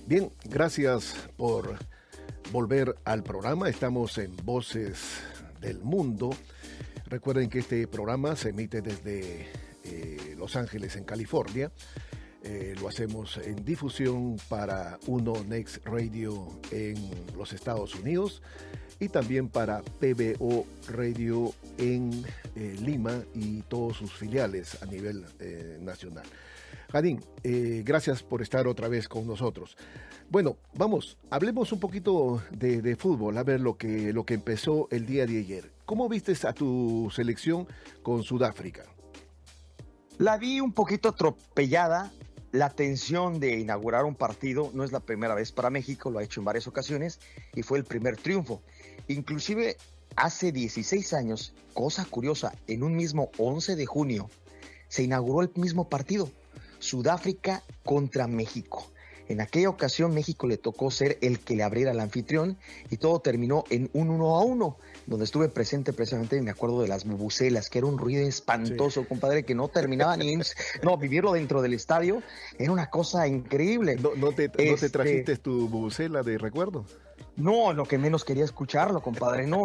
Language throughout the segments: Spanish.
Bien, gracias por volver al programa. Estamos en Voces del Mundo. Recuerden que este programa se emite desde Los Ángeles, en California. Lo hacemos en difusión para Uno Next Radio en los Estados Unidos y también para PBO Radio en Lima y todos sus filiales a nivel nacional. Jadín, gracias por estar otra vez con nosotros. Bueno, hablemos un poquito de fútbol, a ver lo que empezó el día de ayer. ¿Cómo vistes a tu selección con Sudáfrica? La vi un poquito atropellada. La tensión de inaugurar un partido no es la primera vez para México, lo ha hecho en varias ocasiones y fue el primer triunfo. Inclusive hace 16 años, cosa curiosa, en un mismo 11 de junio se inauguró el mismo partido, Sudáfrica contra México. En aquella ocasión México le tocó ser el que le abriera al anfitrión y todo terminó en un 1-1, donde estuve presente precisamente y me acuerdo de las bubucelas, que era un ruido espantoso, sí, compadre, que no terminaba ni... No, vivirlo dentro del estadio era una cosa increíble. ¿No te trajiste tu bubucela de recuerdo? No, lo que menos quería escucharlo, compadre. No.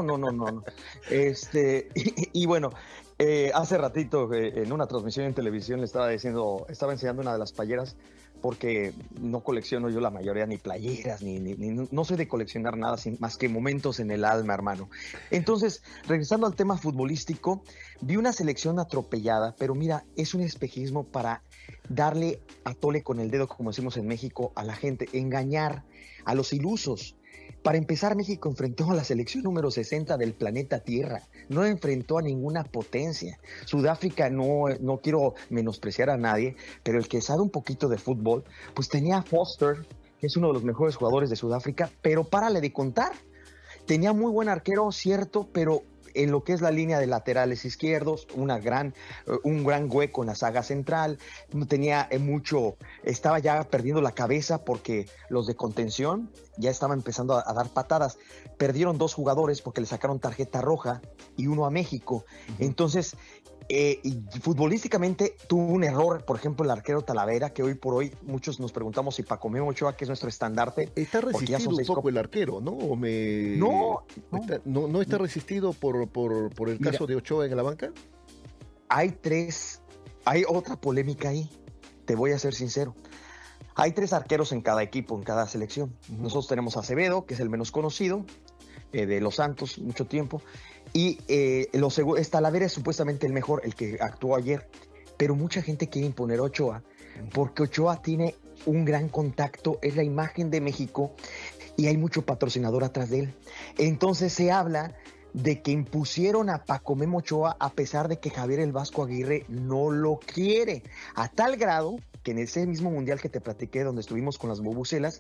Y bueno, hace ratito en una transmisión en televisión le estaba enseñando una de las playeras, porque no colecciono yo la mayoría ni playeras, no soy de coleccionar nada más que momentos en el alma, hermano. Entonces, regresando al tema futbolístico, vi una selección atropellada, pero mira, es un espejismo para darle a tole con el dedo, como decimos en México, a la gente, engañar a los ilusos. Para empezar, México enfrentó a la selección número 60 del planeta Tierra. No enfrentó a ninguna potencia. Sudáfrica, no quiero menospreciar a nadie, pero el que sabe un poquito de fútbol, pues tenía a Foster, que es uno de los mejores jugadores de Sudáfrica, pero párale de contar. Tenía muy buen arquero, cierto, pero en lo que es la línea de laterales izquierdos, un gran hueco en la saga central, no tenía estaba ya perdiendo la cabeza porque los de contención ya estaban empezando a dar patadas. Perdieron 2 jugadores porque le sacaron tarjeta roja y uno a México. Entonces, y futbolísticamente tuvo un error, por ejemplo, el arquero Talavera, que hoy por hoy muchos nos preguntamos si Paco Memo Ochoa, que es nuestro estandarte. Está resistido un poco el arquero, ¿no? ¿No está resistido por el caso de Ochoa en la banca? Hay otra polémica ahí, te voy a ser sincero. Hay 3 arqueros en cada equipo, en cada selección. Nosotros tenemos a Acevedo, que es el menos conocido, de Los Santos, mucho tiempo. Y Talavera es supuestamente el mejor, el que actuó ayer. Pero mucha gente quiere imponer a Ochoa, porque Ochoa tiene un gran contacto, es la imagen de México y hay mucho patrocinador atrás de él. Entonces se habla de que impusieron a Paco Memo Ochoa a pesar de que Javier el Vasco Aguirre no lo quiere. A tal grado que en ese mismo mundial que te platiqué, donde estuvimos con las bubucelas,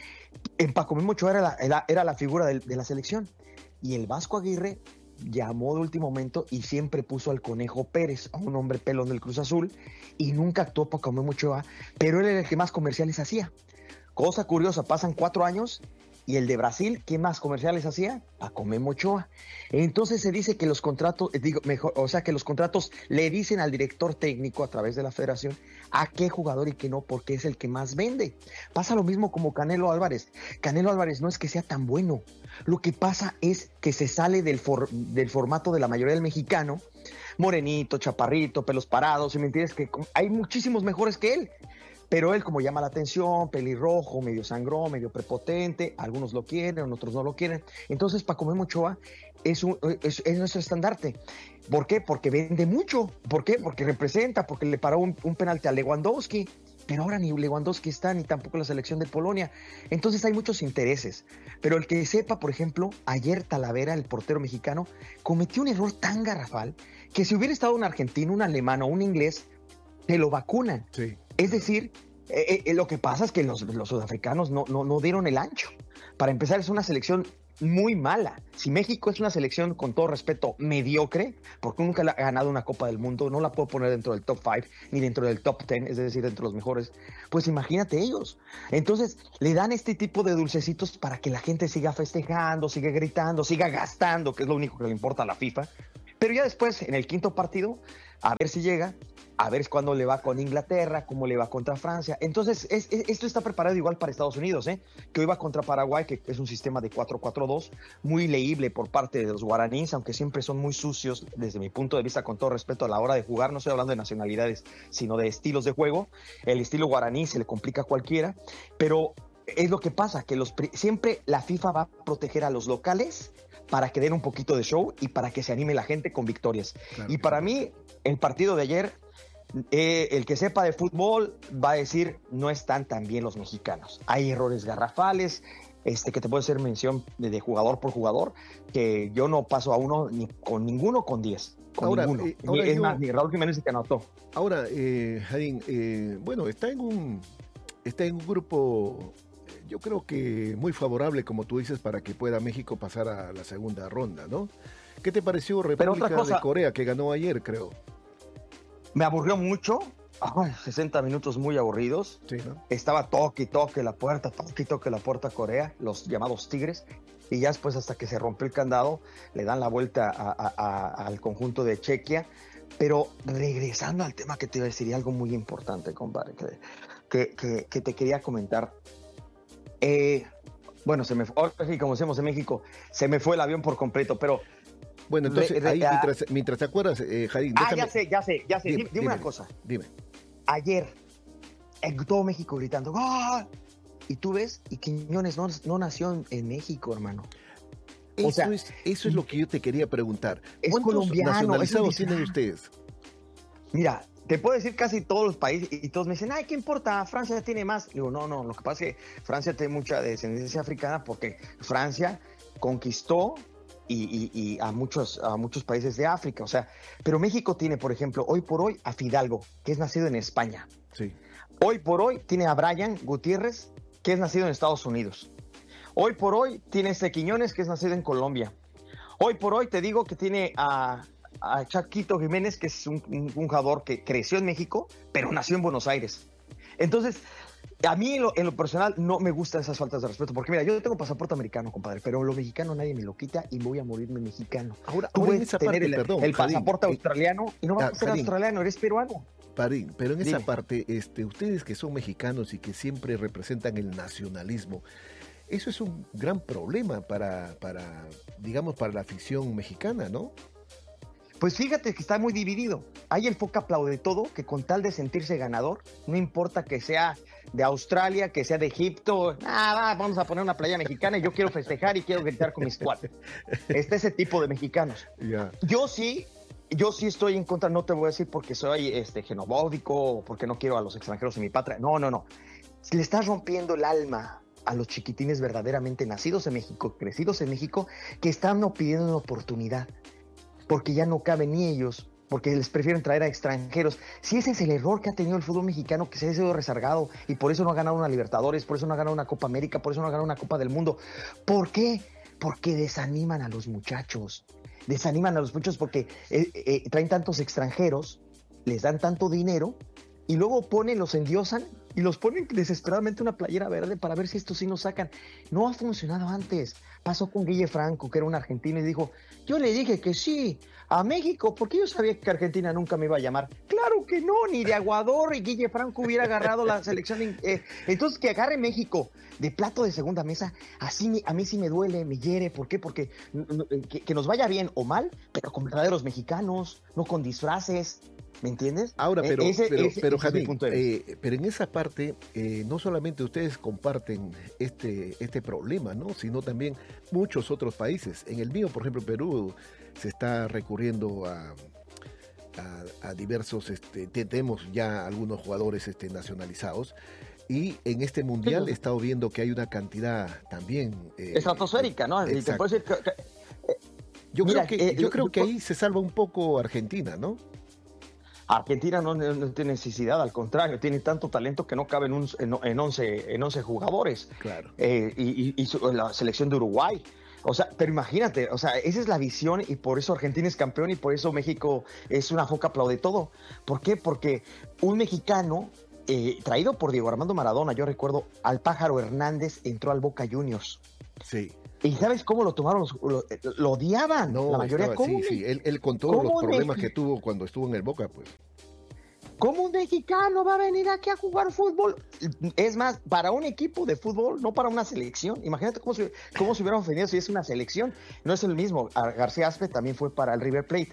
en Paco Memo Ochoa era la figura de la selección. Y el Vasco Aguirre llamó de último momento y siempre puso al Conejo Pérez, a un hombre pelón del Cruz Azul, y nunca actuó Paco Memo Ochoa, pero él era el que más comerciales hacía. Cosa curiosa, pasan 4 años y el de Brasil, ¿quién más comerciales hacía? Paco Memo Ochoa. Entonces se dice que los contratos, que los contratos le dicen al director técnico a través de la federación a qué jugador y qué no, porque es el que más vende. Pasa lo mismo como Canelo Álvarez. Canelo Álvarez no es que sea tan bueno. Lo que pasa es que se sale del formato de la mayoría del mexicano, morenito, chaparrito, pelos parados, y me entiendes que hay muchísimos mejores que él. Pero él, como llama la atención, pelirrojo, medio sangrón, medio prepotente, algunos lo quieren, otros no lo quieren. Entonces Paco Memo Ochoa es nuestro estandarte. ¿Por qué? Porque vende mucho. ¿Por qué? Porque representa, porque le paró un penalti a Lewandowski. Pero ahora ni Lewandowski está, ni tampoco la selección de Polonia. Entonces hay muchos intereses. Pero el que sepa, por ejemplo, ayer Talavera, el portero mexicano, cometió un error tan garrafal que si hubiera estado un argentino, un alemán o un inglés, te lo vacunan. Sí. Es decir, lo que pasa es que los sudafricanos no dieron el ancho. Para empezar, es una selección muy mala. Si México es una selección, con todo respeto, mediocre, porque nunca ha ganado una Copa del Mundo, no la puedo poner dentro del top 5, ni dentro del top 10, es decir, dentro de los mejores, pues imagínate ellos. Entonces, le dan este tipo de dulcecitos para que la gente siga festejando, siga gritando, siga gastando, que es lo único que le importa a la FIFA, Pero ya después, en el quinto partido, a ver si llega, a ver cuándo le va con Inglaterra, cómo le va contra Francia. Entonces, esto está preparado igual para Estados Unidos, que hoy va contra Paraguay, que es un sistema de 4-4-2, muy leíble por parte de los guaraníes, aunque siempre son muy sucios desde mi punto de vista, con todo respeto a la hora de jugar. No estoy hablando de nacionalidades, sino de estilos de juego. El estilo guaraní se le complica a cualquiera, pero es lo que pasa, que siempre la FIFA va a proteger a los locales para que den un poquito de show y para que se anime la gente con victorias. Claro, y para mí, el partido de ayer, el que sepa de fútbol va a decir, no están tan bien los mexicanos. Hay errores garrafales, que te puedo hacer mención de jugador por jugador, que yo no paso a uno ni con ninguno con 10. Ahora, es más, ni Raúl Jiménez que anotó. Ahora, Jadín, bueno, está en un grupo, yo creo que muy favorable, como tú dices, para que pueda México pasar a la segunda ronda, ¿no? ¿Qué te pareció República de Corea, que ganó ayer, creo? Me aburrió mucho. 60 minutos muy aburridos. Sí, ¿no? Estaba toque la puerta Corea, los llamados Tigres. Y ya después, hasta que se rompió el candado, le dan la vuelta al conjunto de Chequia. Pero regresando al tema que te iba a decir, algo muy importante, compadre, que te quería comentar. Bueno, ahora sí, como decimos en México, se me fue el avión por completo, pero... Bueno, entonces, ahí, mientras te acuerdas, Jadín... ya sé. Dime una cosa. Dime. Ayer, todo México gritando, ¡gol! Y tú ves, y Quiñones no nació en México, hermano. Eso es lo que yo te quería preguntar. ¿Cuántos colombiano, nacionalizados tienen ustedes? Mira, te puedo decir casi todos los países, y todos me dicen, ay, ¿qué importa? Francia tiene más. Digo, no, lo que pasa es que Francia tiene mucha descendencia africana porque Francia conquistó y a muchos países de África, o sea, pero México tiene, por ejemplo, hoy por hoy a Fidalgo, que es nacido en España. Sí. Hoy por hoy tiene a Brian Gutiérrez, que es nacido en Estados Unidos. Hoy por hoy tiene a Quiñones, que es nacido en Colombia. Hoy por hoy te digo que tiene a Chaquito Jiménez, que es un jugador que creció en México, pero nació en Buenos Aires. Entonces, a mí en lo personal no me gustan esas faltas de respeto, porque mira, yo tengo pasaporte americano, compadre, pero lo mexicano nadie me lo quita y voy a morirme mexicano. Ahora puedes tener el pasaporte australiano y no vas a ser australiano, eres peruano. Padrín, pero en esa parte, ustedes que son mexicanos y que siempre representan el nacionalismo, eso es un gran problema para la afición mexicana, ¿no? Pues fíjate que está muy dividido. Hay el foco aplaude todo, que con tal de sentirse ganador, no importa que sea de Australia, que sea de Egipto, vamos a poner una playa mexicana y yo quiero festejar y quiero gritar con mis cuates. Está ese tipo de mexicanos. Yeah. Yo sí estoy en contra, no te voy a decir porque soy xenofóbico o porque no quiero a los extranjeros en mi patria. No. Le estás rompiendo el alma a los chiquitines verdaderamente nacidos en México, crecidos en México, que están pidiendo una oportunidad, porque ya no caben ni ellos, porque les prefieren traer a extranjeros. Si ese es el error que ha tenido el fútbol mexicano, que se ha sido rezagado, y por eso no ha ganado una Libertadores, por eso no ha ganado una Copa América, por eso no ha ganado una Copa del Mundo. ¿Por qué? Porque desaniman a los muchachos. Porque traen tantos extranjeros, les dan tanto dinero, y luego los endiosan y los ponen desesperadamente una playera verde para ver si estos sí nos sacan. No ha funcionado antes. Pasó con Guille Franco, que era un argentino, y dijo, yo le dije que sí a México, porque yo sabía que Argentina nunca me iba a llamar. Claro que no, ni de aguador, y Guille Franco hubiera agarrado la selección. Entonces, que agarre México de plato de segunda mesa, así a mí sí me duele, me hiere. ¿Por qué? Porque que nos vaya bien o mal, pero con verdaderos mexicanos, no con disfraces. ¿Me entiendes? Ahora, pero Jadín, pero en esa parte no solamente ustedes comparten este problema, ¿no? Sino también muchos otros países. En el mío, por ejemplo, Perú, se está recurriendo a diversos, tenemos ya algunos jugadores nacionalizados, y en este mundial he estado viendo que hay una cantidad también estratosférica, ¿no? Y te puedo decir yo creo que ahí se salva un poco Argentina, ¿no? Argentina no tiene necesidad, al contrario, tiene tanto talento que no cabe en 11 jugadores. Claro. Y la selección de Uruguay. O sea, pero imagínate, o sea, esa es la visión, y por eso Argentina es campeón y por eso México es una foca aplaude todo. ¿Por qué? Porque un mexicano traído por Diego Armando Maradona. Yo recuerdo al Pájaro Hernández entró al Boca Juniors. Sí. ¿Y sabes cómo lo tomaron? Lo odiaban, No, la mayoría. estaba, sí. Él con todos los problemas que tuvo cuando estuvo en el Boca, pues. ¿Cómo un mexicano va a venir aquí a jugar fútbol? Es más, para un equipo de fútbol, no para una selección. Imagínate cómo se hubiera ofendido si es una selección. No es el mismo. García Aspe también fue para el River Plate.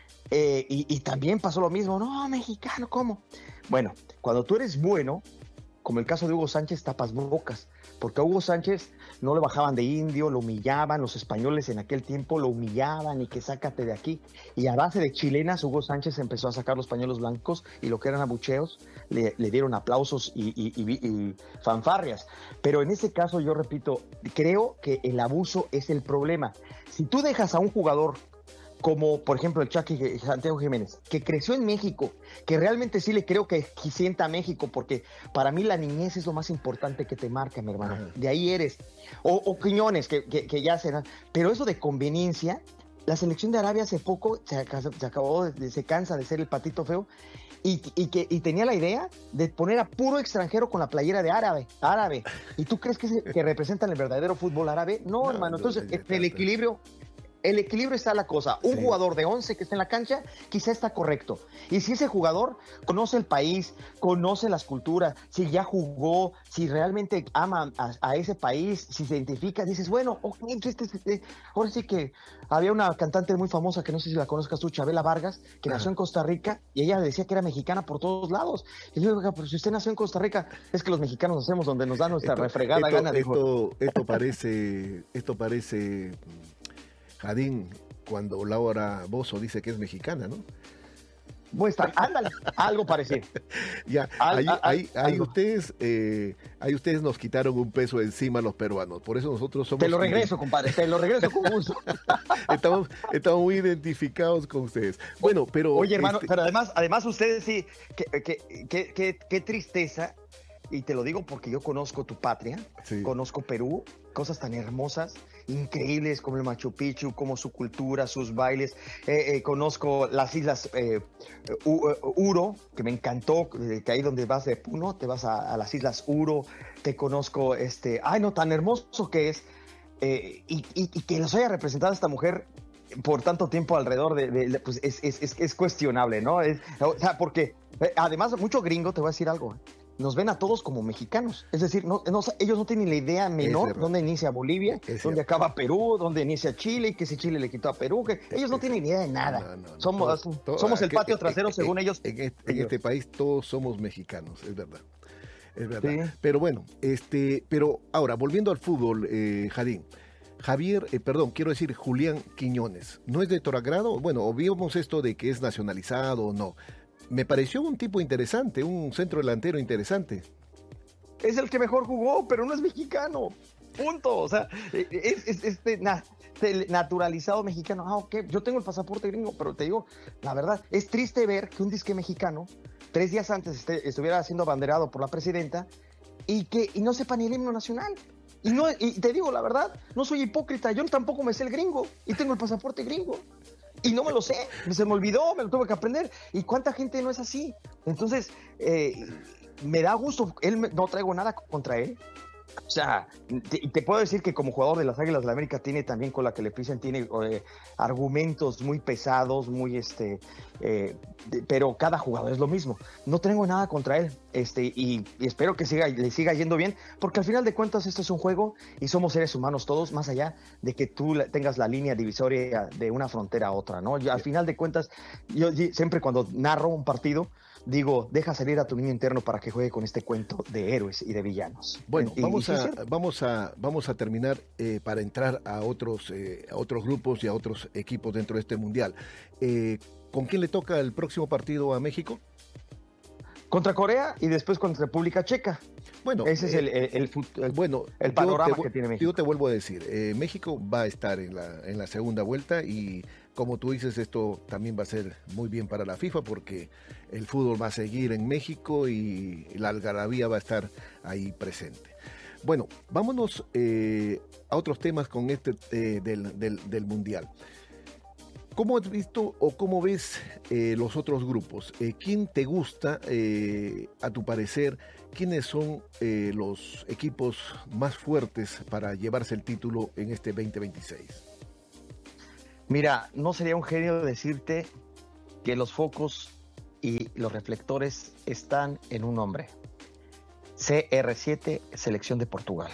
Y también pasó lo mismo. No, mexicano, ¿cómo? Bueno, cuando tú eres bueno, como el caso de Hugo Sánchez, tapas bocas. Porque a Hugo Sánchez no le bajaban de indio, lo humillaban, los españoles en aquel tiempo lo humillaban y que sácate de aquí. Y a base de chilenas, Hugo Sánchez empezó a sacar los pañuelos blancos y lo que eran abucheos, le dieron aplausos y fanfarrias. Pero en este caso, yo repito, creo que el abuso es el problema. Si tú dejas a un jugador como por ejemplo el Chucky Santiago Jiménez, que creció en México, que realmente sí le creo que sienta a México, porque para mí la niñez es lo más importante que te marca, mi hermano. Ajá. De ahí eres. O Quiñones, que ya será. Pero eso de conveniencia, la selección de Arabia hace poco se cansa de ser el patito feo y tenía la idea de poner a puro extranjero con la playera de árabe. ¿Y tú crees que representan el verdadero fútbol árabe? No, hermano. Entonces, el equilibrio está la cosa. Un jugador de 11 que está en la cancha, quizá está correcto. Y si ese jugador conoce el país, conoce las culturas, si ya jugó, si realmente ama a ese país, si se identifica, dices, bueno, ahora sí que había una cantante muy famosa, que no sé si la conozcas tú, Chabela Vargas, que nació en Costa Rica, y ella decía que era mexicana por todos lados. Y yo digo, pero si usted nació en Costa Rica, es que los mexicanos hacemos donde nos da nuestra refregada gana. Esto parece Jadín, cuando Laura Bozzo dice que es mexicana, ¿no? Pues ándale, algo parecido. Ya, ahí ustedes nos quitaron un peso de encima los peruanos, por eso nosotros somos... Te lo regreso, compadre, te lo regreso con gusto. estamos muy identificados con ustedes. Bueno, pero... Oye, hermano, pero además ustedes sí, qué tristeza, y te lo digo porque yo conozco tu patria, conozco Perú, cosas tan hermosas, increíbles como el Machu Picchu, como su cultura, sus bailes. Conozco las islas Uro, que me encantó, que ahí donde vas de Puno, te vas a las islas Uro. Te conozco, tan hermoso que es. Y que nos haya representado esta mujer por tanto tiempo alrededor pues es cuestionable, ¿no? Porque además mucho gringo, te voy a decir algo, nos ven a todos como mexicanos. Es decir, ellos no tienen la idea menor dónde inicia Bolivia, dónde acaba Perú, dónde inicia Chile, y que si Chile le quitó a Perú. Ellos no tienen ni idea de nada. Somos el patio trasero, según ellos. En este país todos somos mexicanos, es verdad. Es verdad. Sí. Pero bueno, pero ahora, volviendo al fútbol, Jadín. Julián Quiñones, ¿no es de tu agrado? Bueno, vimos esto de que es nacionalizado o no. Me pareció un tipo interesante, un centro delantero interesante. Es el que mejor jugó, pero no es mexicano. Punto. O sea, es naturalizado mexicano. Ok, yo tengo el pasaporte gringo, pero te digo, la verdad, es triste ver que un disque mexicano, 3 días antes estuviera siendo abanderado por la presidenta y no sepa ni el himno nacional. Y te digo, la verdad, no soy hipócrita, yo tampoco me sé el gringo y tengo el pasaporte gringo. Y no me lo sé, se me olvidó, me lo tuve que aprender. ¿Y cuánta gente no es así? Entonces, me da gusto, no traigo nada contra él. O sea, te puedo decir que como jugador de las Águilas de la América tiene también con la que le pisan, tiene argumentos muy pesados, pero cada jugador es lo mismo. No tengo nada contra él, y espero que le siga yendo bien, porque al final de cuentas esto es un juego y somos seres humanos todos, más allá de que tú tengas la línea divisoria de una frontera a otra, ¿no? Al final de cuentas, yo siempre cuando narro un partido, digo, deja salir a tu niño interno para que juegue con este cuento de héroes y de villanos. Bueno, vamos a terminar para entrar a otros grupos y a otros equipos dentro de este mundial. ¿Con quién le toca el próximo partido a México? Contra Corea y después contra República Checa. Bueno, ese es el panorama que tiene México. Yo te vuelvo a decir, México va a estar en la segunda vuelta y como tú dices, esto también va a ser muy bien para la FIFA porque el fútbol va a seguir en México y la algarabía va a estar ahí presente. Bueno, vámonos a otros temas con del Mundial. ¿Cómo has visto o cómo ves los otros grupos? ¿Quién te gusta, a tu parecer? ¿Quiénes son los equipos más fuertes para llevarse el título en este 2026? Mira, no sería un genio decirte que los focos y los reflectores están en un hombre. CR7, selección de Portugal.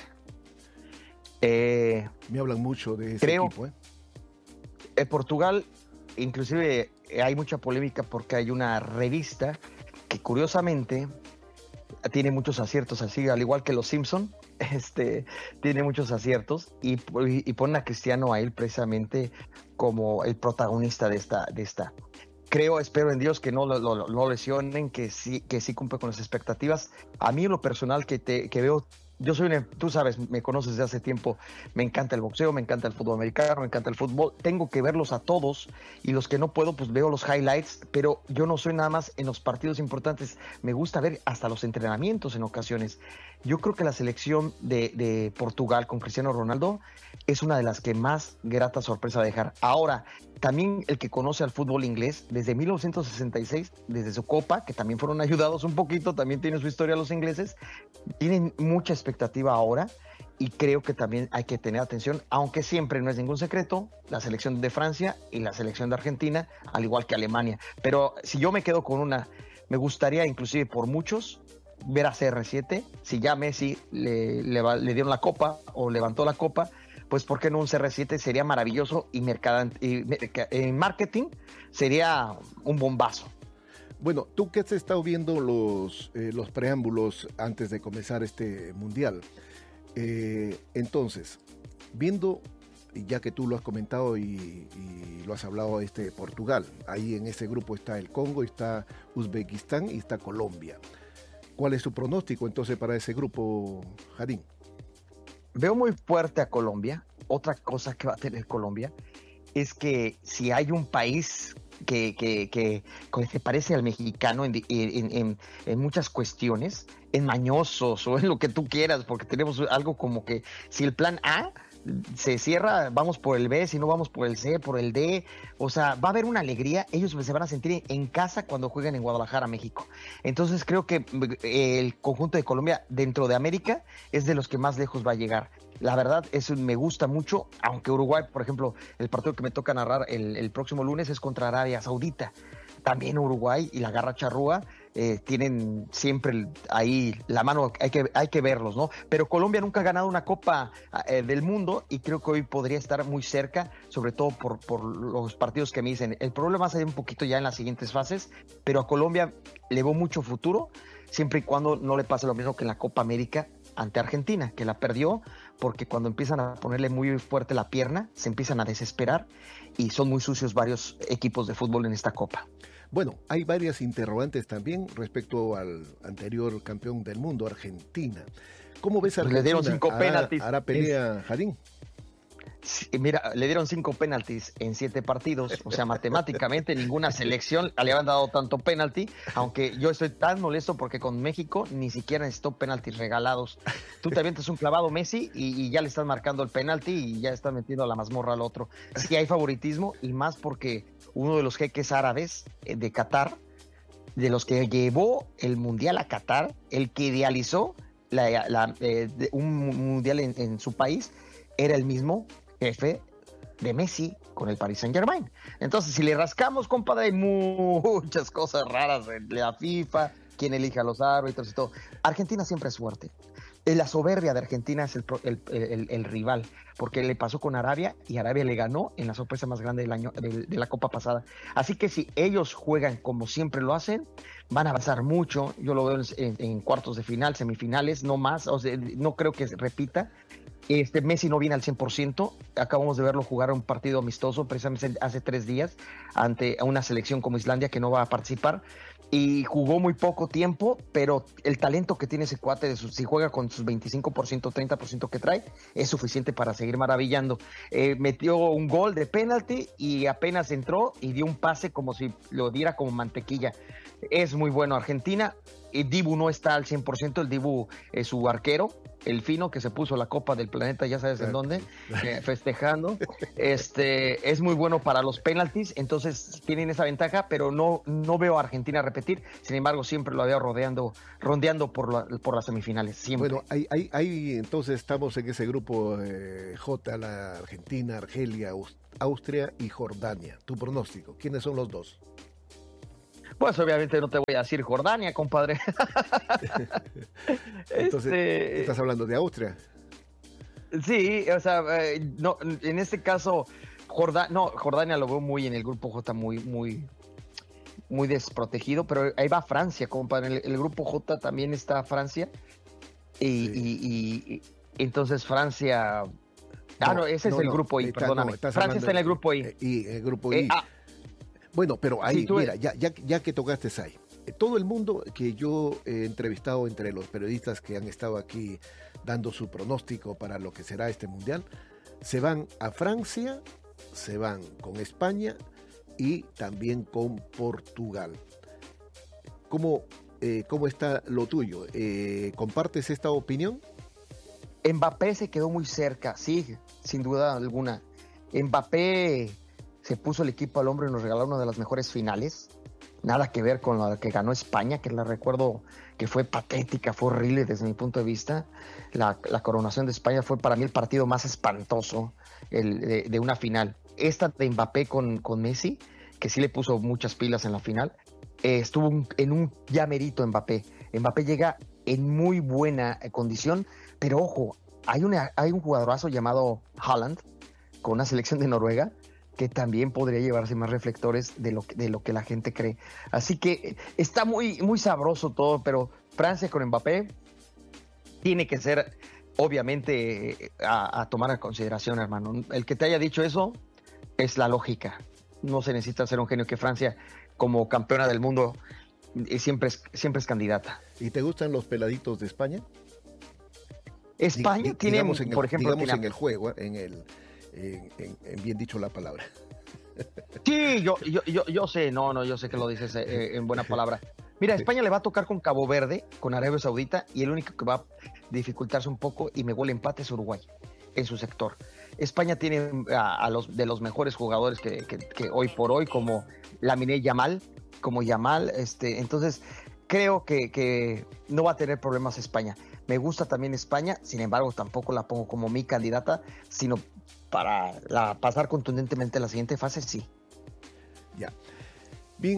Me hablan mucho de ese equipo. Portugal, inclusive hay mucha polémica porque hay una revista que curiosamente tiene muchos aciertos, así al igual que los Simpson, tiene muchos aciertos y ponen a Cristiano a él precisamente como el protagonista de esta. Espero en Dios que no lesionen, que sí cumple con las expectativas. A mí en lo personal que veo, tú sabes, me conoces desde hace tiempo, me encanta el boxeo, me encanta el fútbol americano, me encanta el fútbol, tengo que verlos a todos y los que no puedo pues veo los highlights, pero yo no soy nada más en los partidos importantes, me gusta ver hasta los entrenamientos en ocasiones. Yo creo que la selección de Portugal con Cristiano Ronaldo es una de las que más grata sorpresa va a dejar. Ahora, también el que conoce al fútbol inglés, desde 1966, desde su Copa, que también fueron ayudados un poquito, también tiene su historia los ingleses, tienen mucha expectativa ahora y creo que también hay que tener atención, aunque siempre no es ningún secreto, la selección de Francia y la selección de Argentina, al igual que Alemania. Pero si yo me quedo con una, me gustaría inclusive por muchos ver a CR7, si ya Messi le dieron la copa o levantó la copa, pues ¿por qué no un CR7? Sería maravilloso y en marketing sería un bombazo. Bueno, tú que has estado viendo los preámbulos antes de comenzar este mundial, entonces, viendo, ya que tú lo has comentado y lo has hablado, Portugal, ahí en ese grupo está el Congo, está Uzbekistán y está Colombia. ¿Cuál es su pronóstico entonces para ese grupo, Jadín? Veo muy fuerte a Colombia. Otra cosa que va a tener Colombia es que si hay un país que se parece al mexicano en muchas cuestiones, en mañosos o en lo que tú quieras, porque tenemos algo como que si el plan A se cierra, vamos por el B, si no vamos por el C, por el D, o sea, va a haber una alegría, ellos se van a sentir en casa cuando jueguen en Guadalajara, México. Entonces creo que el conjunto de Colombia dentro de América es de los que más lejos va a llegar. La verdad, eso me gusta mucho, aunque Uruguay, por ejemplo, el partido que me toca narrar el próximo lunes es contra Arabia Saudita. También Uruguay y la Garra Charrúa tienen siempre ahí la mano, hay que verlos, ¿no? Pero Colombia nunca ha ganado una Copa del Mundo y creo que hoy podría estar muy cerca, sobre todo por los partidos que me dicen. El problema se da un poquito ya en las siguientes fases, pero a Colombia le veo mucho futuro, siempre y cuando no le pase lo mismo que en la Copa América ante Argentina, que la perdió porque cuando empiezan a ponerle muy fuerte la pierna, se empiezan a desesperar y son muy sucios varios equipos de fútbol en esta Copa. Bueno, hay varias interrogantes también respecto al anterior campeón del mundo, Argentina. ¿Cómo ves a Argentina? Le dieron 5 penaltis. ¿Hará pelea, Jadín? Sí, mira, le dieron 5 penaltis en 7 partidos, o sea, matemáticamente ninguna selección le habían dado tanto penalti, aunque yo estoy tan molesto porque con México ni siquiera necesitó penaltis regalados. Tú te avientas un clavado Messi y ya le estás marcando el penalti y ya estás metiendo a la mazmorra al otro. Sí hay favoritismo y más porque uno de los jeques árabes de Qatar, de los que llevó el Mundial a Qatar, el que idealizó un Mundial en su país, era el mismo jefe de Messi con el Paris Saint-Germain. Entonces, si le rascamos, compadre, hay muchas cosas raras en la FIFA, quién elige a los árbitros y todo. Argentina siempre es fuerte. La soberbia de Argentina es el rival, porque le pasó con Arabia y Arabia le ganó en la sorpresa más grande del año de la Copa pasada. Así que si ellos juegan como siempre lo hacen, van a avanzar mucho. Yo lo veo en cuartos de final, semifinales, no más. O sea, no creo que se repita. Messi no viene al 100%, acabamos de verlo jugar un partido amistoso precisamente hace 3 días ante una selección como Islandia que no va a participar y jugó muy poco tiempo, pero el talento que tiene ese cuate, si juega con sus 25%, 30% que trae, es suficiente para seguir maravillando. Metió un gol de penalti y apenas entró y dio un pase como si lo diera como mantequilla. Es muy bueno Argentina. el Dibu no está al 100%, el Dibu es su arquero, el fino que se puso la Copa del Planeta, ya sabes en dónde, festejando. Es muy bueno para los penaltis, entonces tienen esa ventaja, pero no veo a Argentina repetir. Sin embargo, siempre lo veo rondeando por las semifinales, siempre. Bueno, entonces estamos en ese grupo J, la Argentina, Argelia, Austria y Jordania. Tu pronóstico, ¿quiénes son los dos? Pues obviamente no te voy a decir Jordania, compadre. Entonces, ¿estás hablando de Austria? Sí, o sea, no, en este caso, Jordania lo veo muy en el grupo J, muy desprotegido, pero ahí va Francia, compadre. El grupo J también está Francia. Y entonces Francia... no, ese es el grupo I, perdóname. Francia está en el grupo I. El grupo I. Bueno, pero ahí, mira, ya que tocaste ahí, todo el mundo que yo he entrevistado entre los periodistas que han estado aquí dando su pronóstico para lo que será este mundial, se van a Francia, se van con España y también con Portugal. ¿Cómo está lo tuyo? ¿Compartes esta opinión? Mbappé se quedó muy cerca, sí, sin duda alguna. Mbappé se puso el equipo al hombro y nos regaló una de las mejores finales. Nada que ver con la que ganó España, que la recuerdo que fue patética, fue horrible desde mi punto de vista. La coronación de España fue para mí el partido más espantoso de una final. Esta de Mbappé con Messi, que sí le puso muchas pilas en la final, estuvo en un llamerito Mbappé. Mbappé llega en muy buena condición, pero ojo, hay un jugadorazo llamado Haaland, con una selección de Noruega, que también podría llevarse más reflectores de lo que la gente cree. Así que está muy, muy sabroso todo, pero Francia con Mbappé tiene que ser, obviamente, a tomar en consideración, hermano. El que te haya dicho eso es la lógica. No se necesita ser un genio, que Francia, como campeona del mundo, siempre es candidata. ¿Y te gustan los peladitos de España? España tiene, por ejemplo... Digamos en el juego, en bien dicho la palabra. Sí, yo sé, yo sé que lo dices en buena palabra. Mira, España le va a tocar con Cabo Verde, con Arabia Saudita, y el único que va a dificultarse un poco y me huele empate es Uruguay, en su sector. España tiene de los mejores jugadores que hoy por hoy, como Lamine Yamal, entonces creo que no va a tener problemas España. Me gusta también España, sin embargo tampoco la pongo como mi candidata, sino para pasar contundentemente a la siguiente fase, sí. Ya. Bien,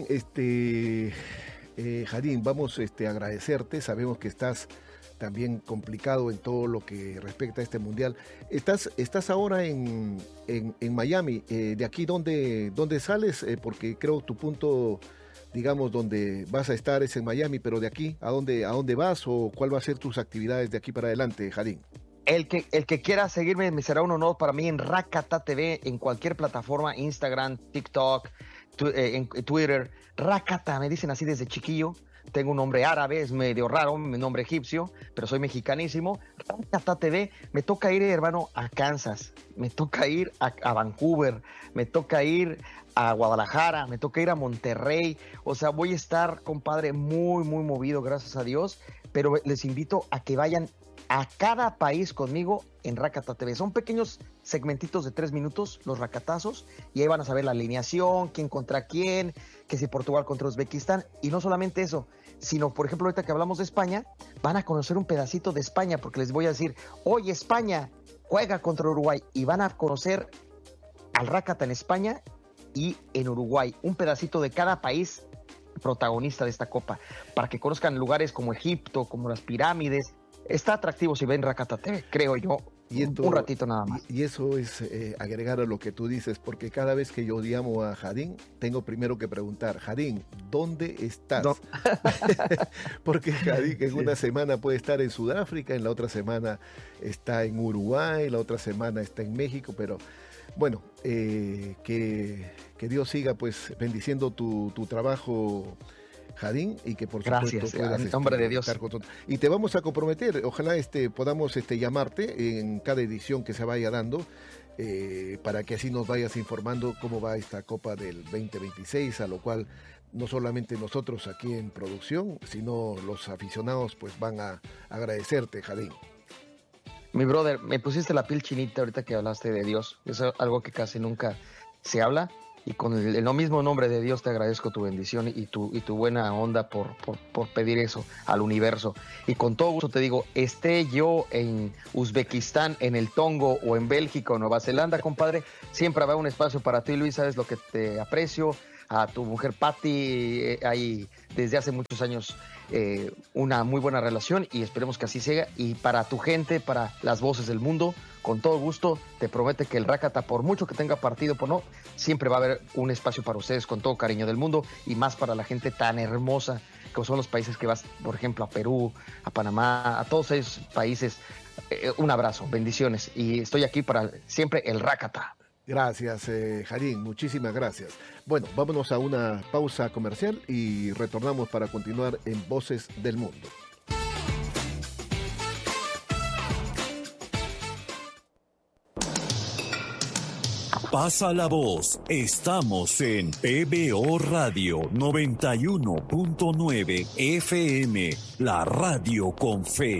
Jadín, vamos a agradecerte. Sabemos que estás también complicado en todo lo que respecta a este mundial. Estás ahora en Miami. De aquí, ¿dónde sales? Porque creo tu punto, digamos, donde vas a estar es en Miami, pero de aquí, ¿a dónde vas o cuál va a ser tus actividades de aquí para adelante, Jadín? El que quiera seguirme, me será un honor para mí en Rakata TV, en cualquier plataforma, Instagram, TikTok, en Twitter. Rakata, me dicen así desde chiquillo. Tengo un nombre árabe, es medio raro, mi nombre egipcio, pero soy mexicanísimo. Rakata TV, me toca ir, hermano, a Kansas, me toca ir a Vancouver, me toca ir a Guadalajara, me toca ir a Monterrey. O sea, voy a estar, compadre, muy, muy movido, gracias a Dios, pero les invito a que vayan a cada país conmigo en Rakata TV. Son pequeños segmentitos de 3 minutos, los racatazos, y ahí van a saber la alineación, quién contra quién, que si Portugal contra Uzbekistán, y no solamente eso, sino, por ejemplo, ahorita que hablamos de España, van a conocer un pedacito de España, porque les voy a decir, hoy España juega contra Uruguay, y van a conocer al Rakata en España y en Uruguay, un pedacito de cada país protagonista de esta copa, para que conozcan lugares como Egipto, como las pirámides. Está atractivo si ven Rakata TV, creo yo. Un ratito nada más. Y eso es agregar a lo que tú dices, porque cada vez que yo llamo a Jadín, tengo primero que preguntar, Jadín, ¿dónde estás? No. Porque Jadín en una semana puede estar en Sudáfrica, en la otra semana está en Uruguay, la otra semana está en México, pero bueno, que Dios siga pues bendiciendo tu trabajo, Jadín, y que por supuesto puedas en nombre de Dios. Y te vamos a comprometer, ojalá podamos llamarte en cada edición que se vaya dando, para que así nos vayas informando cómo va esta Copa del 2026, a lo cual no solamente nosotros aquí en producción, sino los aficionados pues van a agradecerte, Jadín. Mi brother, me pusiste la piel chinita ahorita que hablaste de Dios. Es algo que casi nunca se habla. Y con el mismo nombre de Dios te agradezco tu bendición y tu buena onda por pedir eso al universo. Y con todo gusto te digo, esté yo en Uzbekistán, en el Tongo o en Bélgica o Nueva Zelanda, compadre, siempre habrá un espacio para ti, Luis, sabes lo que te aprecio. A tu mujer Patti, hay desde hace muchos años una muy buena relación y esperemos que así sea. Y para tu gente, para las voces del mundo, con todo gusto, te promete que el Rakata, por mucho que tenga partido por no, siempre va a haber un espacio para ustedes con todo cariño del mundo y más para la gente tan hermosa como son los países que vas, por ejemplo, a Perú, a Panamá, a todos esos países. Un abrazo, bendiciones y estoy aquí para siempre el Rakata. Gracias, Jadín, muchísimas gracias. Bueno, vámonos a una pausa comercial y retornamos para continuar en Voces del Mundo. Pasa la voz, estamos en PBO Radio 91.9 FM, la radio con fe.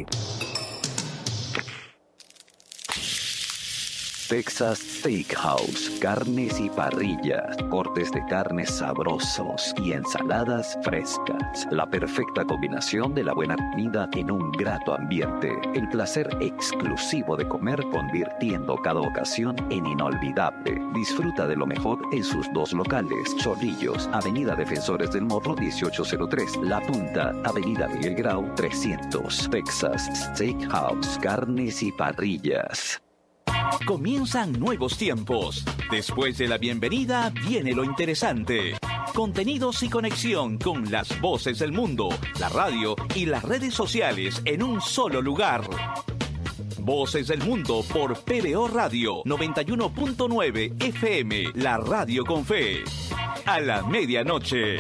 Texas Steakhouse, carnes y parrillas, cortes de carnes sabrosos y ensaladas frescas. La perfecta combinación de la buena comida en un grato ambiente. El placer exclusivo de comer convirtiendo cada ocasión en inolvidable. Disfruta de lo mejor en sus dos locales. Chorrillos, Avenida Defensores del Morro 1803. La Punta, Avenida Miguel Grau 300. Texas Steakhouse, carnes y parrillas. Comienzan nuevos tiempos. Después de la bienvenida viene lo interesante. Contenidos y conexión con las voces del mundo, la radio y las redes sociales en un solo lugar. Voces del Mundo por PBO Radio 91.9 FM, la radio con fe. A la medianoche.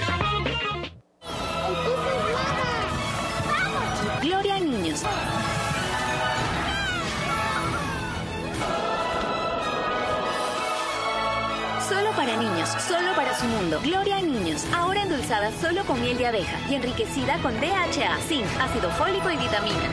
Gloria a niños. Solo para niños, solo para su mundo. Gloria a niños, ahora endulzada solo con miel de abeja y enriquecida con DHA, zinc, ácido fólico y vitaminas.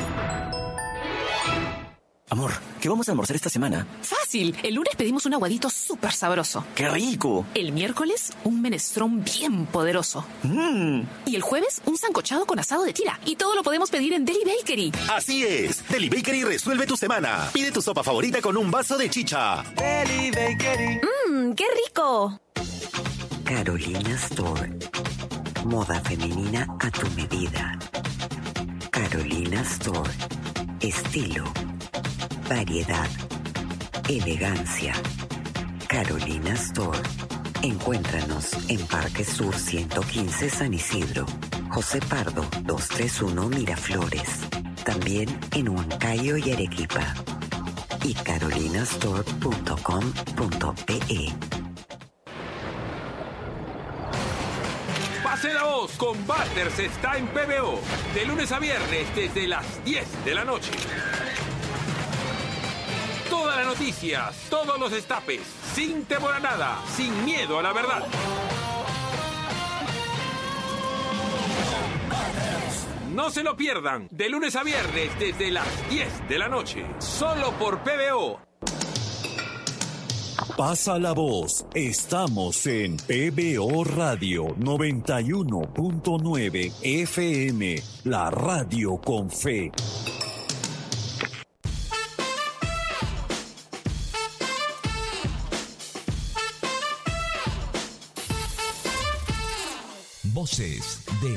Amor, ¿qué vamos a almorzar esta semana? Fácil, el lunes pedimos un aguadito súper sabroso. ¡Qué rico! El miércoles, un menestrón bien poderoso. Y el jueves, un sancochado con asado de tira. Y todo lo podemos pedir en Deli Bakery. Así es, Deli Bakery resuelve tu semana. Pide tu sopa favorita con un vaso de chicha. Deli Bakery. ¡Qué rico! Carolina Store. Moda femenina a tu medida. Carolina Store. Estilo. Variedad, elegancia. Carolina Store. Encuéntranos en Parque Sur 115 San Isidro, José Pardo 231 Miraflores. También en Huancayo y Arequipa. Y carolinastore.com.pe. Pase la voz con Butters está en PBO. De lunes a viernes desde las 10 de la noche. Todas las noticias, todos los destapes, sin temor a nada, sin miedo a la verdad. No se lo pierdan, de lunes a viernes desde las 10 de la noche, solo por PBO. Pasa la voz, estamos en PBO Radio 91.9 FM, la radio con fe. Voces de